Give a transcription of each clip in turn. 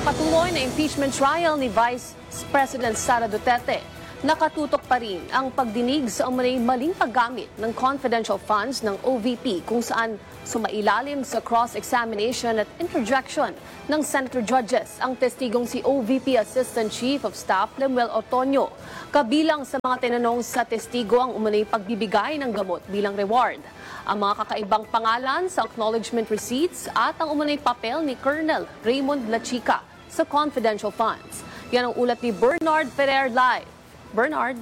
Patuloy na impeachment trial ni Vice President Sara Duterte. Nakatutok pa rin ang pagdinig sa umunay maling paggamit ng confidential funds ng OVP kung saan sumailalim sa cross-examination at interjection ng Senator Judges ang testigong si OVP Assistant Chief of Staff Lemuel Ortoño. Kabilang sa mga tinanong sa testigo ang umunay pagbibigay ng gamot bilang reward. Ang mga kakaibang pangalan sa acknowledgement receipts at ang umunay papel ni Colonel Raymond Lachica sa confidential funds. Yan ang ulat ni Bernard Ferrer live. Bernard.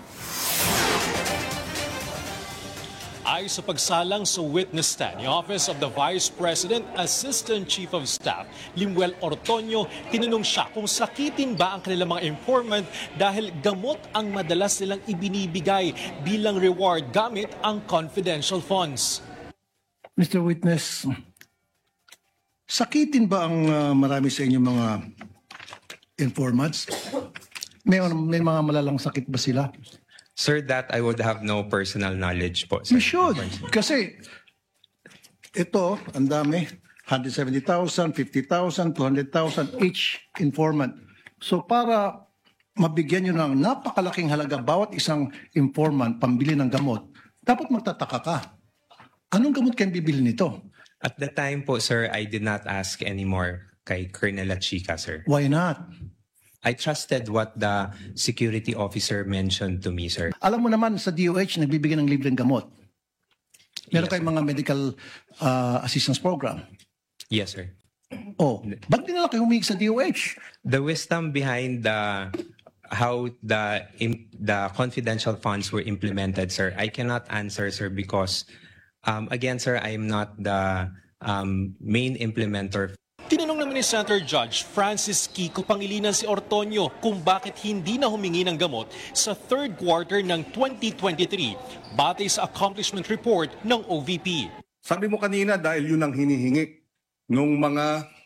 Ay sa pagsalang sa witness stand, yung Office of the Vice President Assistant Chief of Staff Lemuel Ortoño, tinanong siya kung sakitin ba ang kanilang mga informant dahil gamot ang madalas nilang ibinibigay bilang reward gamit ang confidential funds. Mr. Witness, sakitin ba ang marami sa inyong mga informants? May mga malalang sakit ba sila? Sir, that I would have no personal knowledge po. Sir. You should. Kasi ito, ang dami. 170,000, 50,000, 200,000 each informant. So para mabigyan nyo ng napakalaking halaga bawat isang informant pambili ng gamot, dapat magtataka ka. Anong gamot kayong bibili nito? At the time po, sir, I did not ask anymore kay Colonel Lachica, sir. Why not? I trusted what the security officer mentioned to me, sir. Alam mo naman sa DOH, nagbibigay ng libreng gamot. Meron Yes, kayong mga medical assistance program. Yes, sir. Oh, ba't di na kayo humingi sa DOH? The wisdom behind how the confidential funds were implemented, sir, I cannot answer, sir, because again, sir, I am not the main implementer. Tinanong naman ni Senator Judge Francis Kiko Pangilinan si Ortoño kung bakit hindi na humingi ng gamot sa third quarter ng 2023 batay sa accomplishment report ng OVP. Sabi mo kanina dahil yun ang hinihingi ng mga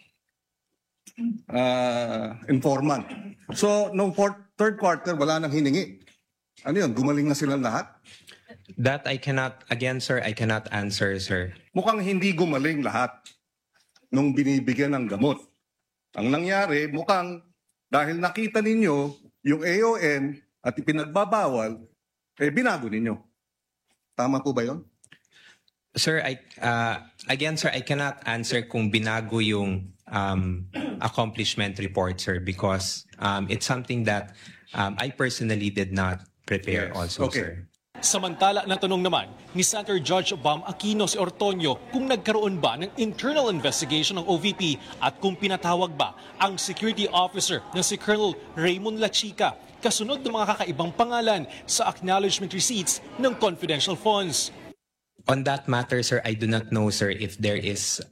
informant. So, nung third quarter, wala nang hiningi. Ano yun? Gumaling na silang lahat? That I cannot, again, sir, I cannot answer, sir. Mukhang hindi gumaling lahat nung binibigyan ng gamot. Ang nangyari, mukhang dahil nakita ninyo yung AON at ipinagbabawal, binago ninyo. Tama po ba yun? Sir, again, sir, I cannot answer kung binago yung accomplishment report, sir, because it's something that I personally did not prepare also, sir. Samantala, natanong naman ni Senator Judge Bam Aquino si Ortoño kung nagkaroon ba ng internal investigation ng OVP at kung pinatawag ba ang security officer na si Colonel Raymond Lachica kasunod ng mga kakaibang pangalan sa acknowledgement receipts ng confidential funds. On that matter, sir, I do not know, sir, if there is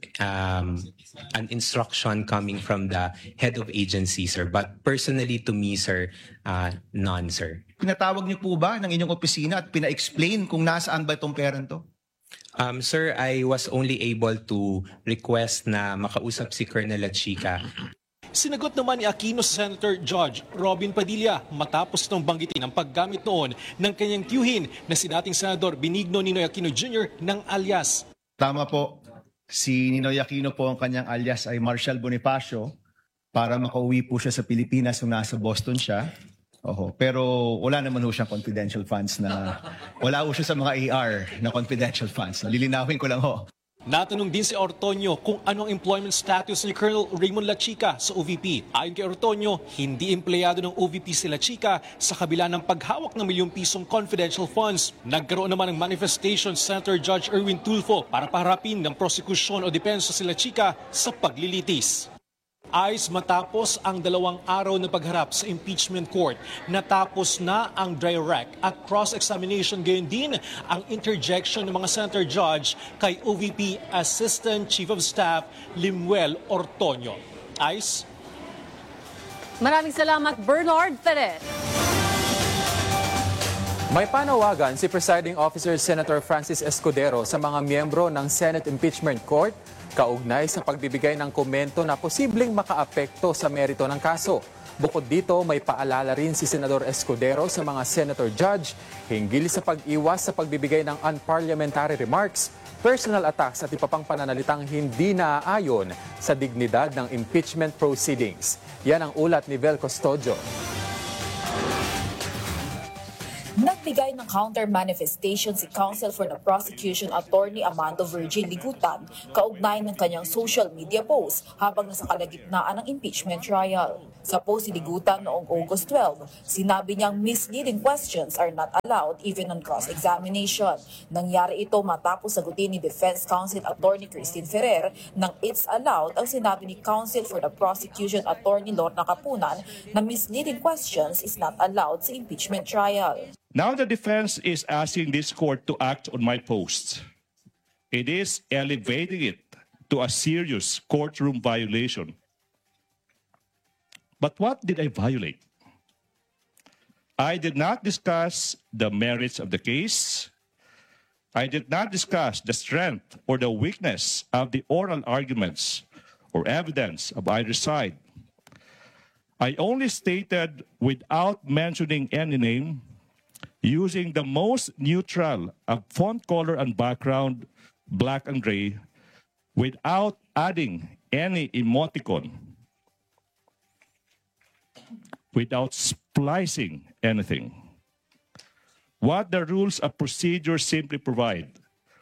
an instruction coming from the head of agency, sir. But personally to me, sir, none, sir. Pinatawag niyo po ba ng inyong opisina at pina-explain kung nasaan ba itong pera to? Sir, I was only able to request na makausap si Colonel Lachica. Sinagot naman ni Aquino sa Senator Judge Robin Padilla matapos nang banggitin ang paggamit noon ng kanyang tiyuhin na si dating Senador Benigno Ninoy Aquino Jr. ng alias. Tama po. Si Ninoy Aquino po ang kanyang alias ay Marshal Bonifacio para makauwi po siya sa Pilipinas nung nasa Boston siya. Oho, pero wala naman ho siyang confidential funds na wala ho siya sa mga AR na confidential funds. Lilinawin ko lang ho. Natanong din si Ortoño kung anong employment status ni Colonel Raymond Lachica sa OVP. Ayon kay Ortoño, hindi empleyado ng OVP si Lachica sa kabila ng paghawak ng milyong pisong confidential funds. Nagkaroon naman ng manifestation Senator Judge Erwin Tulfo para paharapin ng prosekusyon o depensa si Lachica sa paglilitis. Ayos matapos ang 2 araw na pagharap sa impeachment court, natapos na ang direct at cross-examination, gayon din ang interjection ng mga Senator Judge kay OVP Assistant Chief of Staff Lemuel Ortoño. Ayos? Maraming salamat, Bernard Ferrer. May panawagan si Presiding Officer Senator Francis Escudero sa mga miyembro ng Senate Impeachment Court kaugnay sa pagbibigay ng komento na posibleng makaapekto sa merito ng kaso. Bukod dito, may paalala rin si Senador Escudero sa mga Senator Judge hinggil sa pag-iwas sa pagbibigay ng unparliamentary remarks personal attacks at iba pang pananalitang hindi naaayon sa dignidad ng impeachment proceedings. Yan ang ulat ni Vel Custodio. Nagbigay ng counter-manifestation si Counsel for the Prosecution Attorney Amando Virgin Ligutan kaugnay ng kanyang social media post habang nasa kalagitnaan ng impeachment trial. Sa post si Ligutan noong August 12, sinabi niyang misleading questions are not allowed even on cross-examination. Nangyari ito matapos sagutin ni Defense Counsel Attorney Christine Ferrer nang it's allowed ang sinabi ni Counsel for the Prosecution Attorney Lorna Capunan na misleading questions is not allowed sa impeachment trial. Now the defense is asking this court to act on my post. It is elevating it to a serious courtroom violation. But what did I violate? I did not discuss the merits of the case. I did not discuss the strength or the weakness of the oral arguments or evidence of either side. I only stated, without mentioning any name, using the most neutral of font color and background, black and gray, without adding any emoticon, without splicing anything. What the rules of procedure simply provide,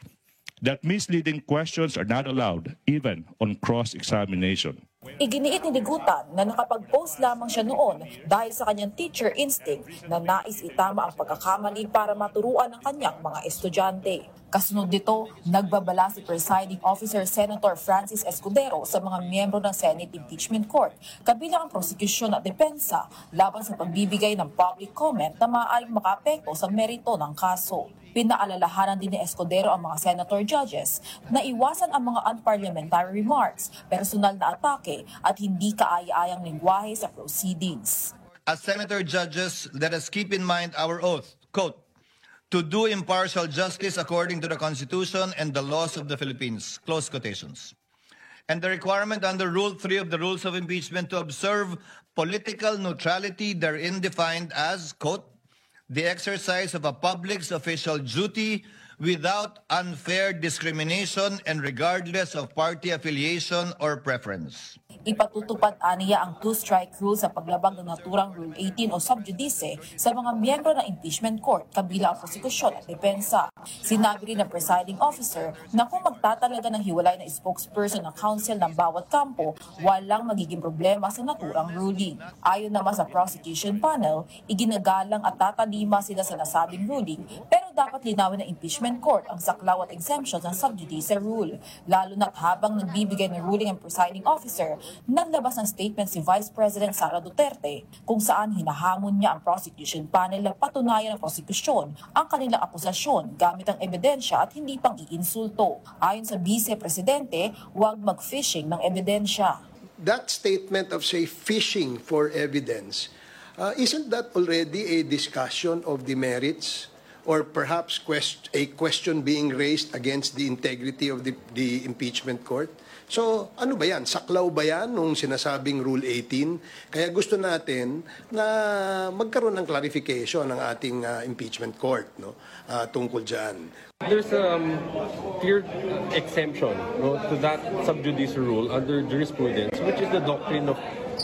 that misleading questions are not allowed, even on cross-examination. Iginiit ni Ligutan na nakapag-post lamang siya noon dahil sa kanyang teacher instinct na nais itama ang pagkakamali para maturuan ang kanyang mga estudyante. Kasunod nito, nagbabala si Presiding Officer Senator Francis Escudero sa mga miyembro ng Senate Impeachment Court, kabilang ang prosekusyon at depensa laban sa pagbibigay ng public comment na maaaring makaapekto sa merito ng kaso. Pinaalalahanan din ni Escudero ang mga senator judges na iwasan ang mga unparliamentary remarks, personal na atake at hindi kaaya-ayang lengguwahe sa proceedings. As senator judges, let us keep in mind our oath, quote, to do impartial justice according to the Constitution and the laws of the Philippines, close quotations. And the requirement under Rule 3 of the Rules of Impeachment to observe political neutrality therein defined as, quote, the exercise of a public's official duty without unfair discrimination and regardless of party affiliation or preference. Ipatutupad aniya ang two-strike rule sa paglabag ng naturang Rule 18 o sub judice sa mga miyembro ng impeachment court kabilang ang prosekusyon at depensa. Sinabi rin ng presiding officer na kung magtatalaga ng hiwalay na spokesperson ng counsel ng bawat kampo, walang magiging problema sa naturang ruling. Ayon naman sa prosecution panel, iginagalang at tatalima sila sa nasabing ruling pero dapat linawin ng impeachment court ang saklaw at exemptions ng sub judice rule. Lalo na't habang nagbibigay ng ruling ang presiding officer, naglabas ng statement si Vice President Sara Duterte kung saan hinahamon niya ang prosecution panel na patunayan ng prosekusyon ang kanilang akusasyon gamit ang ebidensya at hindi pang iinsulto. Ayon sa Vice Presidente, huwag mag-fishing ng ebidensya. That statement of, say, fishing for evidence, isn't that already a discussion of the merits or perhaps a question being raised against the integrity of the impeachment court? So, ano ba yan? Saklaw ba yan nung sinasabing Rule 18? Kaya gusto natin na magkaroon ng clarification ng ating impeachment court, no? Tungkol dyan. There's a clear exemption, no, to that sub judice rule under jurisprudence, which is the doctrine of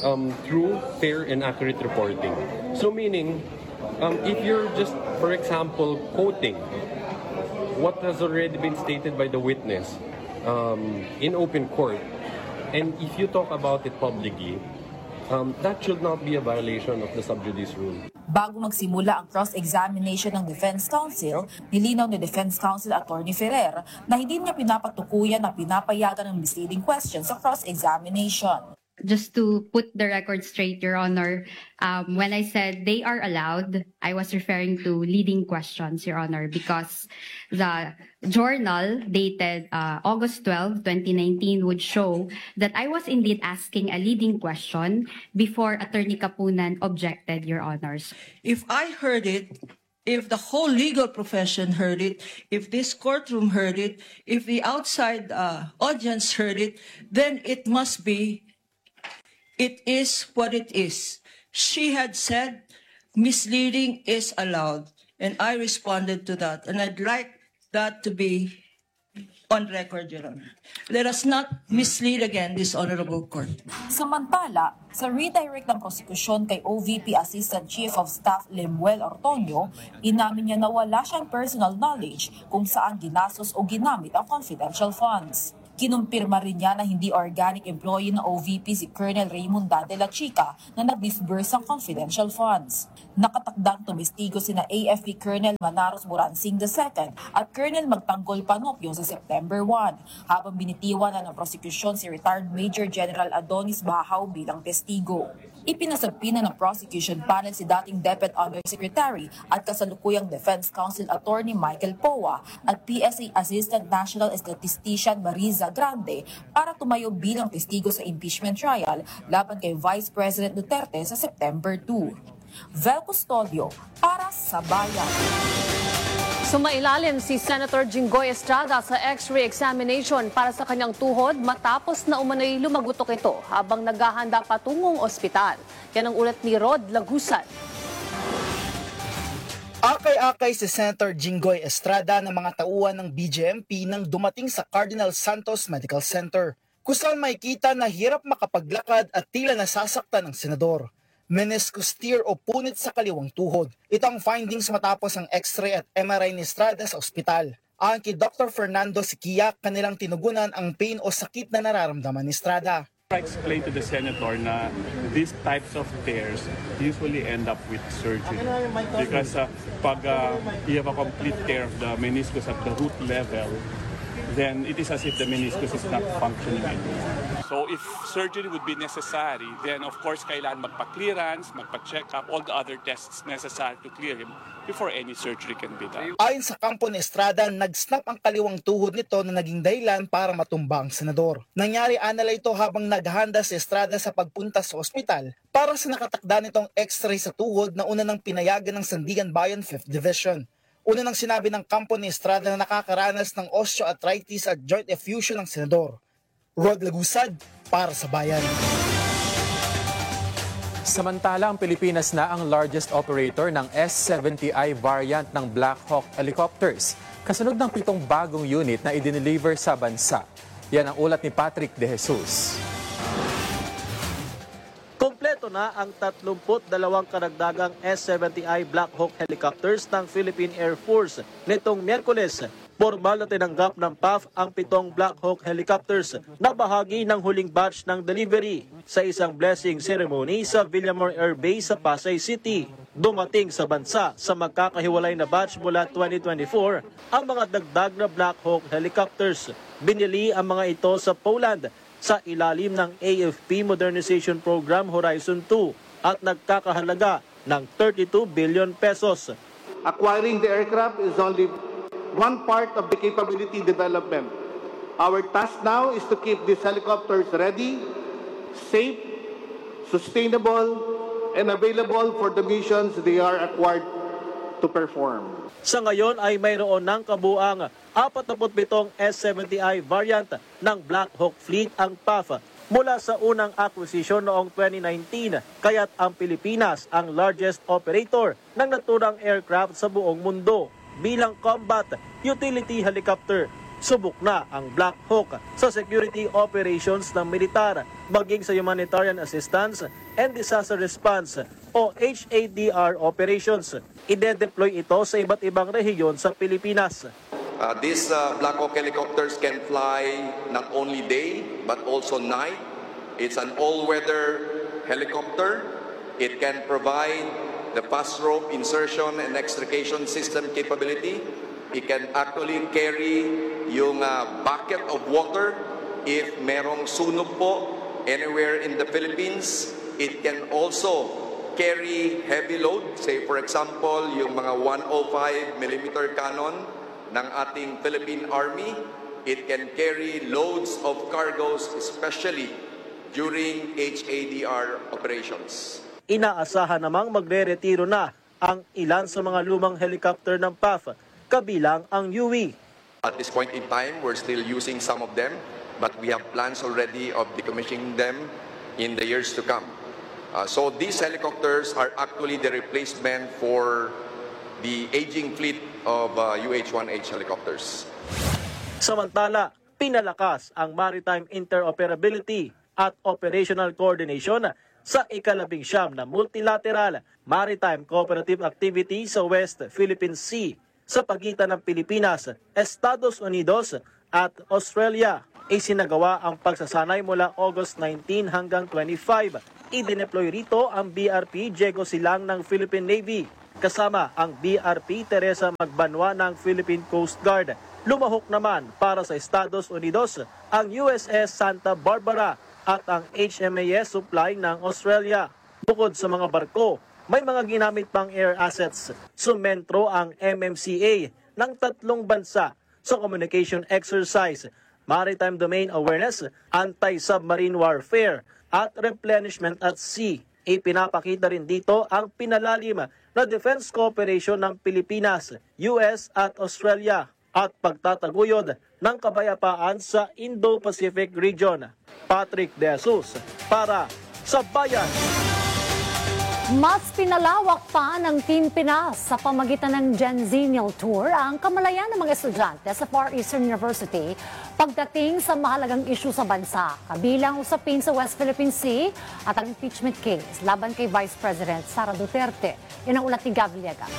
true, fair, and accurate reporting. So meaning, if you're just, for example, quoting what has already been stated by the witness, in open court, and if you talk about it publicly, that should not be a violation of the sub judice rule. Bago magsimula ang cross-examination ng Defense Counsel, nilinaw ni Defense Counsel Attorney Ferrer na hindi niya pinapatukuyan na pinapayagan ng misleading questions sa cross-examination. Just to put the record straight, Your Honor, when I said they are allowed, I was referring to leading questions, Your Honor, because the journal dated August 12, 2019 would show that I was indeed asking a leading question before Attorney Capunan objected, Your Honors. If I heard it, if the whole legal profession heard it, if this courtroom heard it, if the outside audience heard it, then it must be. It is what it is. She had said misleading is allowed, and I responded to that. And I'd like that to be on record, Your Honor. Let us not mislead again this honorable court. Samantala, sa redirect ng prosekusyon kay OVP Assistant Chief of Staff Lemuel Ortonio, inamin niya na wala siyang personal knowledge kung saan ginastos o ginamit ang confidential funds. Kinumpirma rin niya na hindi organic employee ng OVP si Colonel Raymond de la Chica na nag-disburse ang confidential funds. Nakatakdang tumestigo sina AFP Colonel Manaros Moransing II at Colonel Magtanggol Panopio sa September 1, habang binitiwan na ng prosekusyon si retired Major General Adonis Bahaw bilang testigo. Ipinasagpi na ng prosecution panel si dating Deputy Undersecretary at kasalukuyang Defense Counsel Attorney Michael Poa at PSA Assistant National Statistician Mariza Grande para tumayo bilang testigo sa impeachment trial laban kay Vice President Duterte sa September 2. Vel Custodio para sa Bayan. Sumailalim si Senator Jinggoy Estrada sa X-ray examination para sa kanyang tuhod matapos na umano'y lumagutok ito habang naghahanda patungong ospital. Yan ang ulat ni Rod Lagusan. Akay-akay si Senator Jinggoy Estrada ng mga tauhan ng BJMP nang dumating sa Cardinal Santos Medical Center, kung saan makikita na hirap makapaglakad at tila nasasaktan ng senador. Meniscus tear o punit sa kaliwang tuhod. Ito ang findings matapos ang X-ray at MRI ni Estrada sa ospital. Ayon kay Dr. Fernando Siquia, kanilang tinugunan ang pain o sakit na nararamdaman ni Estrada. I explained to the senator na these types of tears usually end up with surgery because pag you have a complete tear of the meniscus at the root level, then it is as if the meniscus is not functioning anymore. So if surgery would be necessary, then of course kailangan magpa-clearance, magpa-check up, all the other tests necessary to clear him before any surgery can be done. Ayon sa kampo ni Estrada, nag-snap ang kaliwang tuhod nito na naging dahilan para matumba ang senador. Nangyari anala ito habang naghahanda si Estrada sa pagpunta sa ospital para sa nakatakda nitong X-ray sa tuhod na una ng pinayagan ng Sandigan Bayan 5th Division. Una nang sinabi ng kampo ni Estrada na nakakaranas ng osteoarthritis at joint effusion ng senador. Rod Lagusad para sa Bayan. Samantala, ang Pilipinas na ang largest operator ng S-70I variant ng Black Hawk helicopters, kasunod ng 7 bagong unit na idineliver sa bansa. Yan ang ulat ni Patrick De Jesus. Kompleto na ang 32 karagdagang S-70I Black Hawk helicopters ng Philippine Air Force nitong Miyerkules. Formal na tinanggap ng PAF ang 7 Black Hawk helicopters na bahagi ng huling batch ng delivery sa isang blessing ceremony sa Villamor Air Base sa Pasay City. Dumating sa bansa sa magkakahiwalay na batch mula 2024 ang mga dagdag na Black Hawk helicopters. Binili ang mga ito sa Poland sa ilalim ng AFP Modernization Program Horizon 2 at nagkakahalaga ng 32 billion pesos. Acquiring the aircraft is only one part of the capability development. Our task now is to keep these helicopters ready, safe, sustainable, and available for the missions they are acquired to perform. Sa ngayon ay mayroon ng kabuang 47 S-70I variant ng Black Hawk Fleet ang PAF mula sa unang acquisition noong 2019, kaya't ang Pilipinas ang largest operator ng naturang aircraft sa buong mundo. Bilang combat utility helicopter, subok na ang Black Hawk sa security operations ng militar, maging sa humanitarian assistance and disaster response o HADR operations. Ide-deploy ito sa iba't ibang rehiyon sa Pilipinas. These Black Hawk helicopters can fly not only day but also night. It's an all-weather helicopter. It can provide the fast rope insertion and extrication system capability. It can actually carry yung bucket of water if merong sunog po anywhere in the Philippines. It can also carry heavy load, say for example, yung mga 105mm cannon ng ating Philippine Army. It can carry loads of cargoes, especially during HADR operations. Inaasahan namang magre-retiro na ang ilan sa mga lumang helicopter ng PAF, kabilang ang UE. At this point in time, we're still using some of them, but we have plans already of decommissioning them in the years to come. So these helicopters are actually the replacement for the aging fleet of UH-1H helicopters. Samantala, pinalakas ang maritime interoperability at operational coordination sa ika-19 na multilateral maritime cooperative activity sa West Philippine Sea sa pagitan ng Pilipinas, Estados Unidos at Australia. Isinagawa ang pagsasanay mula August 19 hanggang 25. Idineploy rito ang BRP Diego Silang ng Philippine Navy kasama ang BRP Teresa Magbanwa ng Philippine Coast Guard. Lumahok naman para sa Estados Unidos ang USS Santa Barbara at ang HMAS Supply ng Australia. Bukod sa mga barko, may mga ginamit pang air assets. Sumentro ang MMCA ng 3 bansa sa communication exercise, maritime domain awareness, anti-submarine warfare at replenishment at sea. Ipinapakita rin dito ang pinalalim na defense cooperation ng Pilipinas, US at Australia at pagtataguyod ng kapayapaan sa Indo-Pacific region. Patrick De Jesus para sa Bayan. Mas pinalawak pa ng Team Pinas sa pamagitan ng Genzennial Tour ang kamalayan ng mga estudyante sa Far Eastern University pagdating sa mahalagang isyu sa bansa, kabilang usapin sa West Philippine Sea at ang impeachment case laban kay Vice President Sara Duterte. Yan ang ulat ni Gab Villegas.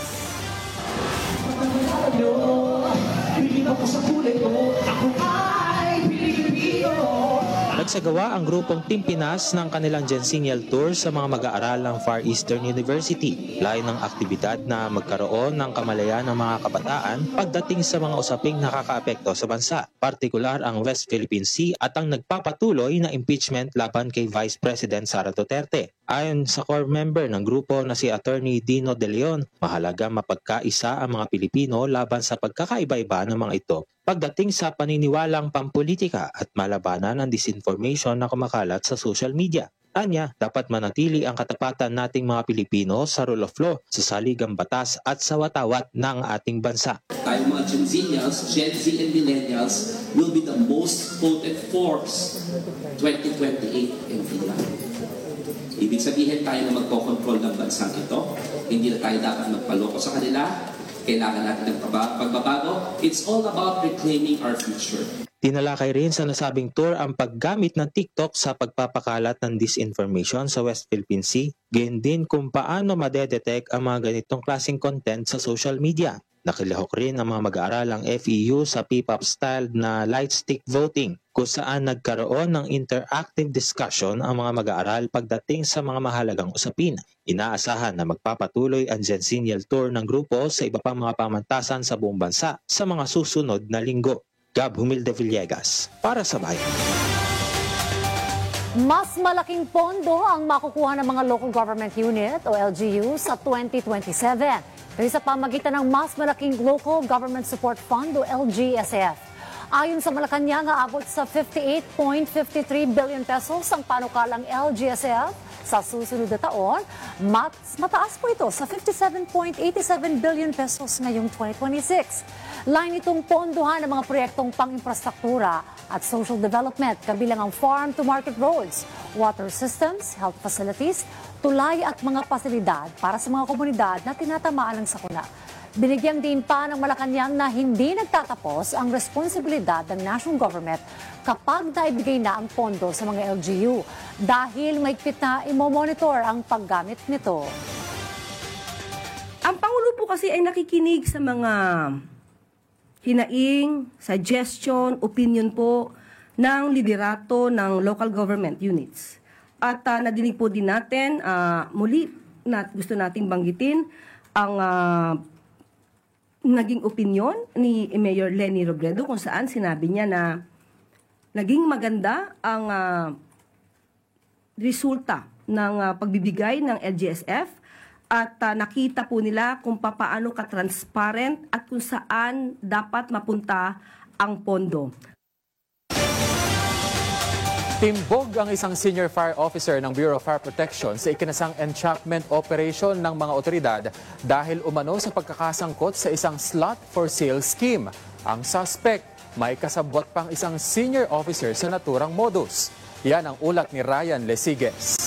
Nagsagawa ang grupong Team Pinas ng kanilang Genzennial Tour sa mga mag-aaral ng Far Eastern University. Layo ng aktibidad na magkaroon ng kamalayan ng mga kabataan pagdating sa mga usaping nakakaapekto sa bansa, partikular ang West Philippine Sea at ang nagpapatuloy na impeachment laban kay Vice President Sara Duterte. Ayon sa core member ng grupo na si Attorney Dino De Leon, mahalaga mapagkaisa ang mga Pilipino laban sa pagkakaiba-iba ng mga ito pagdating sa paniniwalang pampolitika at malabanan ng disinformation na kumakalat sa social media. Anya, dapat manatili ang katapatan nating mga Pilipino sa rule of law, sa saligang batas at sa watawat ng ating bansa. Tayo mga Genzennials, Gen Z and Millennials will be the most voted force 2028 and beyond. Ibig sabihin tayo na magkocontrol ng bansang ito. Hindi na tayo dapat magpaloko sa kanila. Kailangan natin ng pagbabago. It's all about reclaiming our future. Tinalakay rin sa nasabing tour ang paggamit ng TikTok sa pagpapakalat ng disinformation sa West Philippine Sea, gayon din kung paano madedetect ang mga ganitong klaseng content sa social media. Nakilahok rin ang mga mag-aaralang FEU sa P-pop style na light stick voting, kung saan nagkaroon ng interactive discussion ang mga mag-aaral pagdating sa mga mahalagang usapin. Inaasahan na magpapatuloy ang Genzennial Tour ng grupo sa iba pang mga pamantasan sa buong bansa sa mga susunod na linggo. Gab Humilde Villegas, para sa Bayan. Mas malaking pondo ang makukuha ng mga local government unit o LGU sa 2027. Dahil sa pamagitan ng mas malaking Local Government Support Fund o LGSF. Ayon sa Malacanang, aabot sa 58.53 billion pesos ang panukalang LGSF sa susunod na taon. Mataas po ito sa 57.87 billion pesos ngayong 2026. Line itong pondohan ng mga proyektong pang-infrastruktura at social development, kabilang ang farm-to-market roads, water systems, health facilities, tulay at mga pasilidad para sa mga komunidad na tinatamaan ng sakuna. Binigyang din pa ng Malacanang na hindi nagtatapos ang responsibilidad ng national government kapag naibigay na ang pondo sa mga LGU dahil mahigpit na imo-monitor ang paggamit nito. Ang Pangulo po kasi ay nakikinig sa mga hinaing, suggestion, opinion po ng liderato ng local government units. At nadinig po din natin, muli na gusto nating banggitin ang naging opinion ni Mayor Leni Robredo kung saan sinabi niya na naging maganda ang resulta ng pagbibigay ng LGSF at nakita po nila kung paano ka-transparent at kung saan dapat mapunta ang pondo. Timbog ang isang senior fire officer ng Bureau of Fire Protection sa ikinasang entrapment operation ng mga otoridad dahil umano sa pagkakasangkot sa isang slot for sale scheme. Ang suspect may kasabwat pang isang senior officer sa naturang modus. Yan ang ulat ni Ryan Lesigues.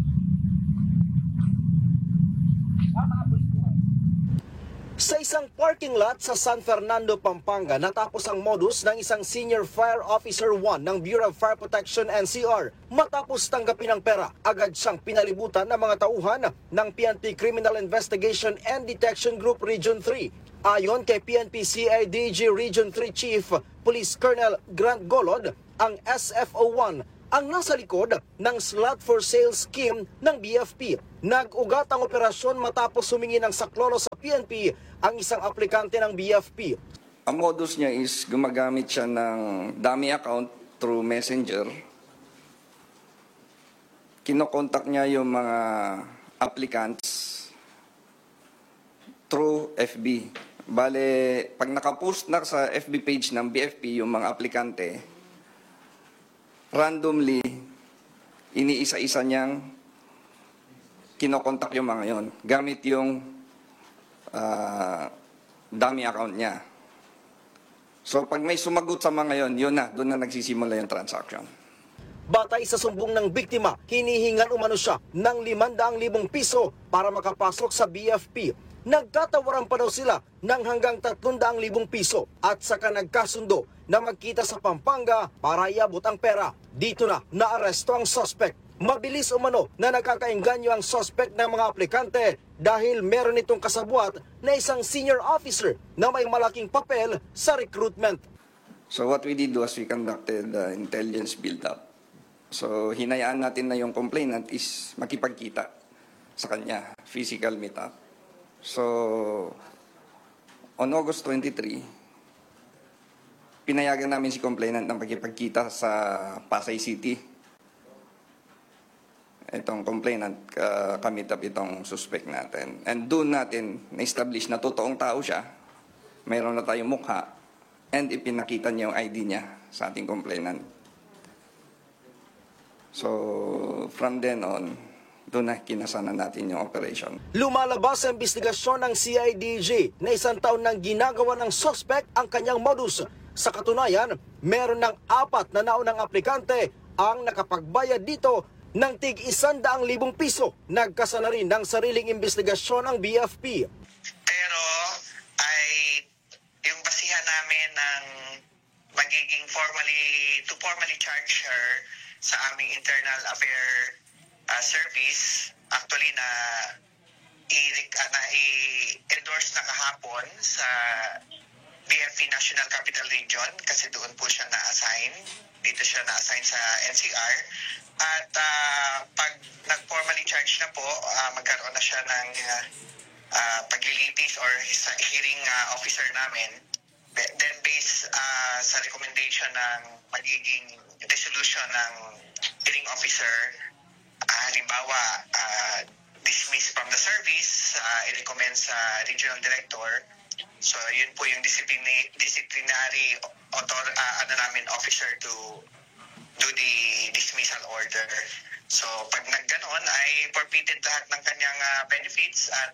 Sa isang park parking lot sa San Fernando, Pampanga natapos ang modus ng isang Senior Fire Officer 1 ng Bureau of Fire Protection NCR. Matapos tanggapin ang pera, agad siyang pinalibutan ng mga tauhan ng PNP Criminal Investigation and Detection Group Region 3. Ayon kay PNP CIDG Region 3 Chief Police Colonel Grant Golod, ang SFO1 ang nasa likod ng slot for sale scheme ng BFP. Nag-ugat ang operasyon matapos humingi ng saklolo sa PNP ang isang aplikante ng BFP. Ang modus niya is gumagamit siya ng dummy account through Messenger. Kinokontak niya yung mga applicants through FB. Bale, pag nakapost na sa FB page ng BFP yung mga aplikante, randomly, iniisa-isa niyang kinokontak yung mga yon gamit yung dummy account niya. So pag may sumagot sa mga yon, yun na, doon na nagsisimula yung transaction. Batay sa sumbong ng biktima, hinihingan umano siya ng 500,000 piso para makapasok sa BFP. Nagkatawaran pa daw sila ng hanggang 300,000 piso at saka nagkasundo na magkita sa Pampanga para iabot ang pera. Dito na naaresto ang suspect. Mabilis umano na nakakaengganyo ang suspect ng mga aplikante dahil meron itong kasabwat na isang senior officer na may malaking papel sa recruitment. So what we did was we conducted intelligence build-up. So hinayaan natin na yung complainant is makipagkita sa kanya, physical meet-up. So on August 23, pinayagan namin si complainant na makipagkita sa Pasay City. Itong complainant, kamit up itong suspect natin. And doon natin na-establish na totoong tao siya, mayroon na tayong mukha, and ipinakita niya yung ID niya sa ating complainant. So from then on, doon na kinasanan natin yung operation. Lumalabas sa investigasyon ng CIDG na 1 taon nang ginagawa ng suspect ang kanyang modus. Sa katunayan, meron ng 4 na naunang aplikante ang nakapagbayad dito ng tig 100,000 piso. Nagkasana rin ng sariling investigasyon ang BFP. Pero ay yung basihan namin ng magiging formally charge her sa aming internal affair service, actually na i-endorse na kahapon sa BFP National Capital Region kasi doon po siya na-assign. Dito siya na-assign sa NCR. At pag nag-formally charge na po, magkaroon na siya ng paglilitis or hearing officer namin. Then based sa recommendation ng magiging resolution ng hearing officer, halimbawa, dismiss from the service, i-recommend sa regional director. So, yun po yung disciplinary officer to do the dismissal order. So, pag nagganon, ay forfeited lahat ng kanyang benefits at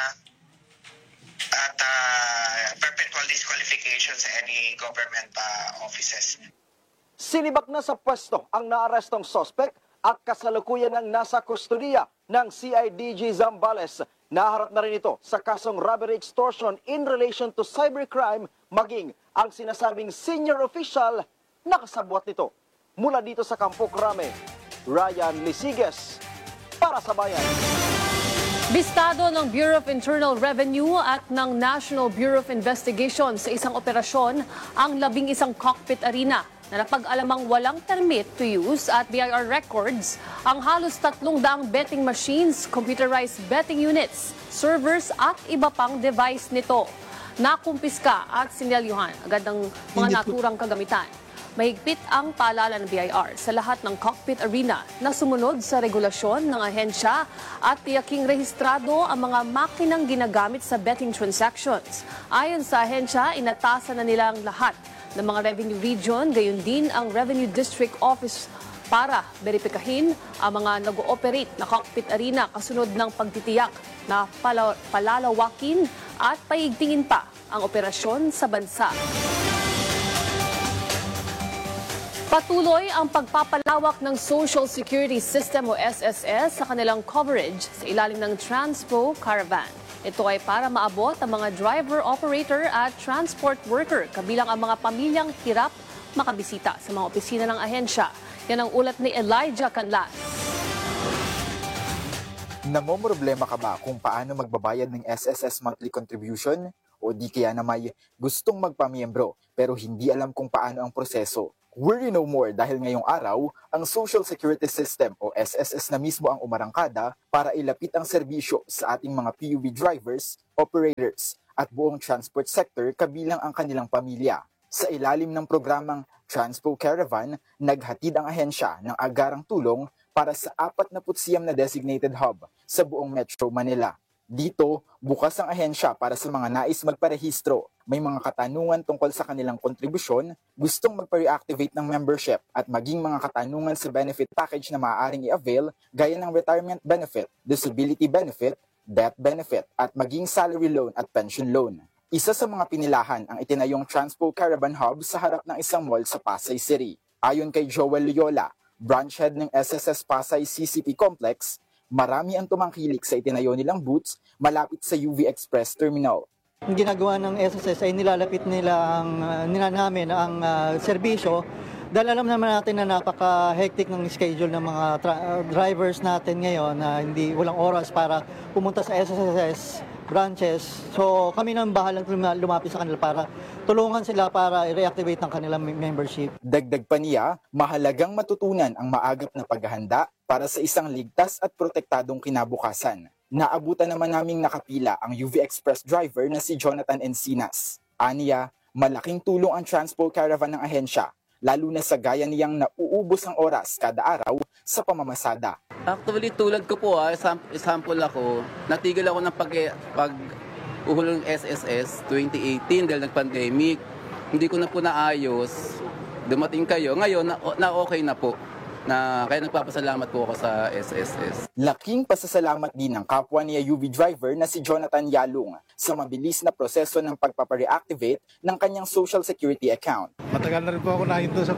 perpetual disqualification sa any government offices. Sinibak na sa pwesto ang naarestong suspect at kasalukuyan ng nasa kustudiya ng CIDG Zambales. Naharap na rin ito sa kasong robbery extortion in relation to cybercrime, maging ang sinasabing senior official na kasabwat nito. Mula dito sa Campo Crame, Ryan Lisiges para sa Bayan. Bistado ng Bureau of Internal Revenue at ng National Bureau of Investigation sa isang operasyon ang 11 cockpit arena na napag-alamang walang permit to use at BIR records ang halos 300 betting machines, computerized betting units, servers at iba pang device nito. Nakumpiska at sinelyuhan agad ng mga naturang kagamitan. Mahigpit ang paalala ng BIR sa lahat ng cockpit arena na sumunod sa regulasyon ng ahensya at tiyaking rehistrado ang mga makinang ginagamit sa betting transactions. Ayon sa ahensya, inatasan na nilang lahat ng mga revenue region, gayon din ang Revenue District Office para beripikahin ang mga nag-ooperate na cockpit arena kasunod ng pagtitiyak na palalawakin at paigtingin pa ang operasyon sa bansa. Patuloy ang pagpapalawak ng Social Security System o SSS sa kanilang coverage sa ilalim ng Transpo Caravan. Ito ay para maabot ang mga driver, operator at transport worker, kabilang ang mga pamilyang hirap makabisita sa mga opisina ng ahensya. Yan ang ulat ni Elijah Canlas. Namomroblema ka ba kung paano magbabayad ng SSS monthly contribution? O di kaya na may gustong magpamiyembro pero hindi alam kung paano ang proseso? Worry no more dahil ngayong araw, ang Social Security System o SSS na mismo ang umarangkada para ilapit ang serbisyo sa ating mga PUV drivers, operators at buong transport sector kabilang ang kanilang pamilya. Sa ilalim ng programang Transpo Caravan, naghatid ang ahensya ng agarang tulong para sa 49 na designated hub sa buong Metro Manila. Dito, bukas ang ahensya para sa mga nais magparehistro, may mga katanungan tungkol sa kanilang kontribusyon, gustong magpa-reactivate ng membership at maging mga katanungan sa benefit package na maaaring i-avail gaya ng retirement benefit, disability benefit, death benefit at maging salary loan at pension loan. Isa sa mga pinilahan ang itinayong Transpo Caravan Hub sa harap ng isang mall sa Pasay City. Ayon kay Joel Loyola, branch head ng SSS Pasay CCP Complex, marami ang tumangkilik sa itinayo nilang booths malapit sa UV Express Terminal. Ang ginagawa ng SSS ay nilalapit nila namin ang serbisyo dahil alam naman natin na napaka-hectic ng schedule ng mga drivers natin ngayon na walang oras para pumunta sa SSS branches. So kami nang bahalang lumapit sa kanila para tulungan sila para i-reactivate ang kanilang membership. Dagdag pa niya, mahalagang matutunan ang maagap na paghahanda para sa isang ligtas at protektadong kinabukasan. Naabutan naman naming nakapila ang UV Express driver na si Jonathan Encinas. Aniya, malaking tulong ang Transpo Caravan ng ahensya, lalo na sa gaya niyang nauubos ang oras kada araw sa pamamasada. Actually, tulad ko po, example ako, natigil ako ng pag-uhulong SSS 2018 dahil nag-pandemic. Hindi ko na po naayos. Dumating kayo. Ngayon, na okay na po. Kaya nagpapasalamat po ako sa SSS. Laking pasasalamat din ng kapwa niya UV driver na si Jonathan Yalung sa mabilis na proseso ng pagpapareactivate ng kanyang Social Security account. Matagal na rin po ako nahinto sa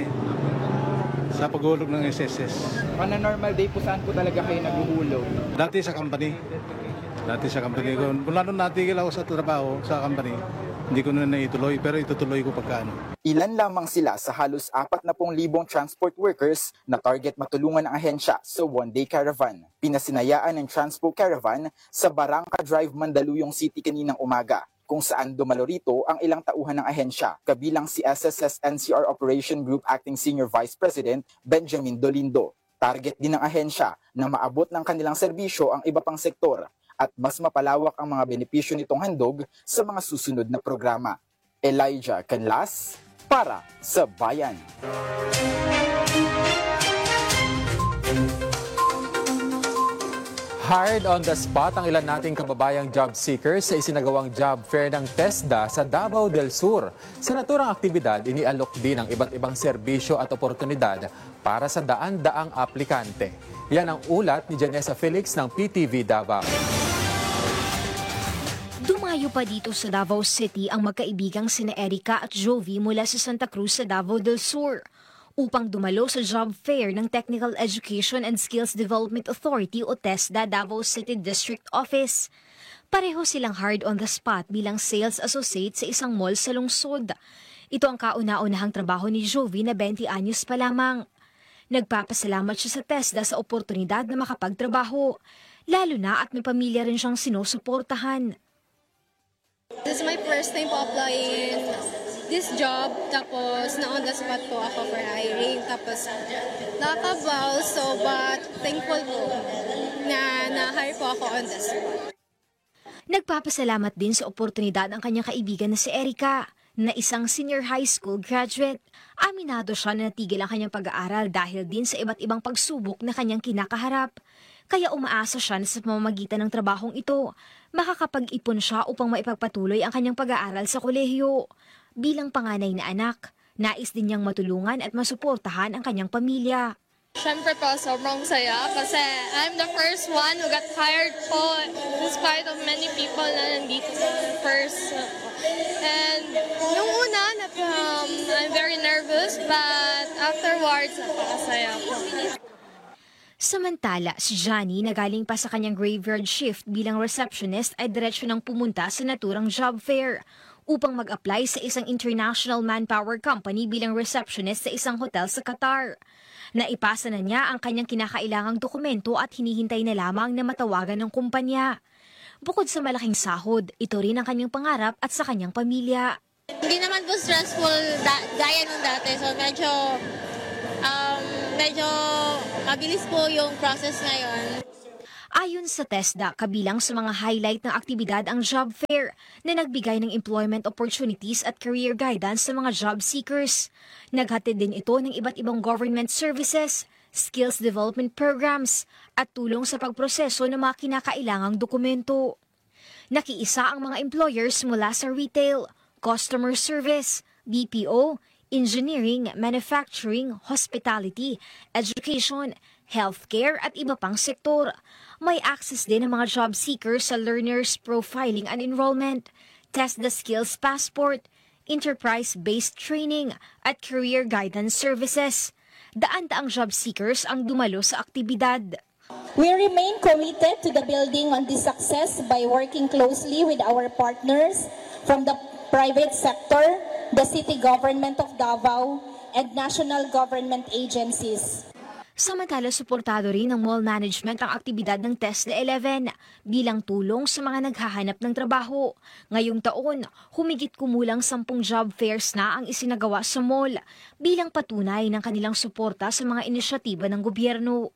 sa paghulog ng SSS. On a normal day po, saan po talaga kayo naghuhulog? Dati sa company. Kung lalo natigil ako sa trabaho sa company, hindi ko na naituloy, pero itutuloy ko pagkaano. Ilan lamang sila sa halos 40,000 transport workers na target matulungan ng ahensya sa one-day caravan. Pinasinayaan ng Transpo Caravan sa Barangka Drive, Mandaluyong City kaninang umaga, kung saan dumalo rito ang ilang tauhan ng ahensya, kabilang si SSS NCR Operation Group Acting Senior Vice President Benjamin Dolindo. Target din ng ahensya na maabot ng kanilang serbisyo ang iba pang sektor at mas mapalawak ang mga benepisyo nitong handog sa mga susunod na programa. Elijah Canlas para sa Bayan. Hired on the spot ang ilan nating kababayang job seekers sa isinagawang job fair ng TESDA sa Davao del Sur. Sa naturang aktibidad, inialok din ang iba't ibang serbisyo at oportunidad para sa daan-daang aplikante. Yan ang ulat ni Janessa Felix ng PTV Davao. Dumayo pa dito sa Davao City ang magkaibigang sina Erica at Jovi mula sa Santa Cruz sa Davao del Sur upang dumalo sa job fair ng Technical Education and Skills Development Authority o TESDA Davao City District Office. Pareho silang hard on the spot bilang sales associate sa isang mall sa lungsod. Ito ang kauna-unahang trabaho ni Jovi na 20 anyos pa lamang. Nagpapasalamat siya sa TESDA sa oportunidad na makapagtrabaho, lalo na at may pamilya rin siyang sinusuportahan. This is my first time po applying this job, tapos na on the spot po ako for hiring, tapos nakakabaw, but thankful po na na-hire po ako on the spot. Nagpapasalamat din sa oportunidad ang kanyang kaibigan na si Erica, na isang senior high school graduate. Aminado siya na natigil ang kanyang pag-aaral dahil din sa iba't ibang pagsubok na kanyang kinakaharap. Kaya umaasa siya na sa pamamagitan ng trabahong ito, makakapag-ipon siya upang maipagpatuloy ang kanyang pag-aaral sa kolehiyo. Bilang panganay na anak, nais din niyang matulungan at masuportahan ang kanyang pamilya. Siyempre po, sobrang saya kasi I'm the first one who got hired po despite of many people na nandito first. And nung una, I'm very nervous but afterwards, napakasaya po. Samantala, si Johnny na galing pa sa kanyang graveyard shift bilang receptionist ay diretsyo nang pumunta sa naturang job fair upang mag-apply sa isang international manpower company bilang receptionist sa isang hotel sa Qatar. Naipasa na niya ang kanyang kinakailangang dokumento at hinihintay na lamang na matawagan ng kumpanya. Bukod sa malaking sahod, ito rin ang kanyang pangarap at sa kanyang pamilya. Hindi naman po stressful gaya nung dati. So medyo mabilis po yung process ngayon. Ayon sa TESDA, kabilang sa mga highlight ng aktibidad ang job fair na nagbigay ng employment opportunities at career guidance sa mga job seekers. Naghatid din ito ng iba't ibang government services, skills development programs at tulong sa pagproseso ng mga kinakailangang dokumento. Nakiisa ang mga employers mula sa retail, customer service, BPO, engineering, manufacturing, hospitality, education, healthcare at iba pang sektor. May access din ang mga job seekers sa learners profiling and enrollment, test the skills passport, enterprise-based training at career guidance services. Daan-daang job seekers ang dumalo sa aktibidad. We remain committed to the building on this success by working closely with our partners from the private sector, the city government of Davao, and national government agencies. Samantala, suportado rin ng mall management ang aktibidad ng TESDA 11 bilang tulong sa mga naghahanap ng trabaho. Ngayong taon, humigit kumulang 10 job fairs na ang isinagawa sa mall bilang patunay ng kanilang suporta sa mga inisyatiba ng gobyerno.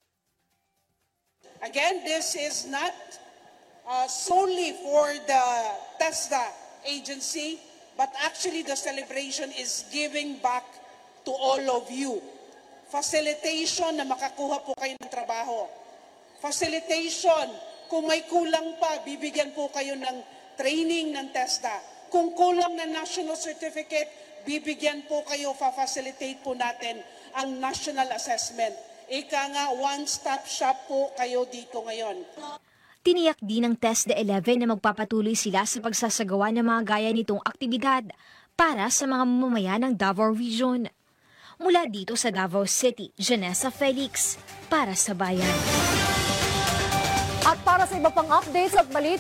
Again, this is not solely for the TESDA agency, but actually the celebration is giving back to all of you. Facilitation na makakuha po kayo ng trabaho. Facilitation, kung may kulang pa, bibigyan po kayo ng training ng TESDA. Kung kulang na national certificate, bibigyan po kayo, fa-facilitate po natin ang national assessment. Ika nga, one-stop shop po kayo dito ngayon. Tiniyak din ng TESDA 11 na magpapatuloy sila sa pagsasagawa ng mga gaya nitong aktibidad para sa mga mamamayan ng Davao Region. Mula dito sa Davao City, Janessa Felix, para sa Bayan. At para sa iba pang updates at balita,